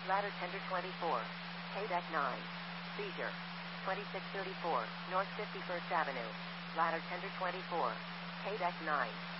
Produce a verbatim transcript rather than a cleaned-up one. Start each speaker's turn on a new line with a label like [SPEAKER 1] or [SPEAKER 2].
[SPEAKER 1] Ladder Tender twenty-four. K-Deck nine. Seizure. twenty-six thirty-four, North fifty-first Avenue. Ladder Tender twenty-four. K-Deck nine.